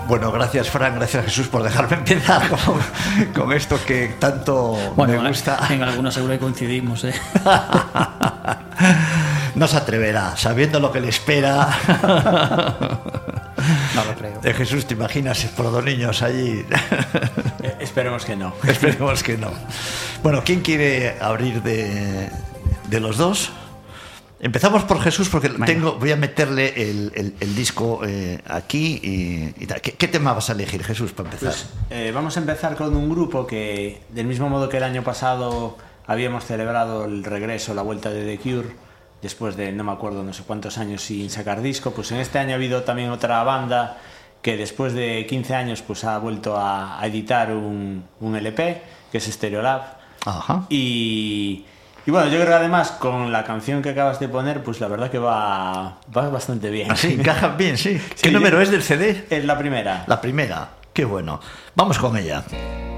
Bueno, gracias Fran, gracias Jesús por dejarme empezar con esto que tanto me gusta. En algunos seguro que coincidimos, ¿eh? No se atreverá, sabiendo lo que le espera. No lo creo. Jesús, ¿te imaginas por dos niños allí? Esperemos que no. Esperemos que no. Bueno, ¿quién quiere abrir de los dos? Empezamos por Jesús porque voy a meterle el disco aquí y tal. ¿Qué tema vas a elegir, Jesús, para empezar? Pues, vamos a empezar con un grupo que, del mismo modo que el año pasado habíamos celebrado el regreso, la vuelta de The Cure, después de no me acuerdo no sé cuántos años sin sacar disco, pues en este año ha habido también otra banda que después de 15 años pues ha vuelto a editar un LP, que es Stereolab. Ajá. Y bueno, yo creo que además con la canción que acabas de poner, pues la verdad que va bastante bien. Sí, encajan bien, sí. ¿Qué Sí, número es del CD? Es la primera. La primera, qué bueno. Vamos con ella.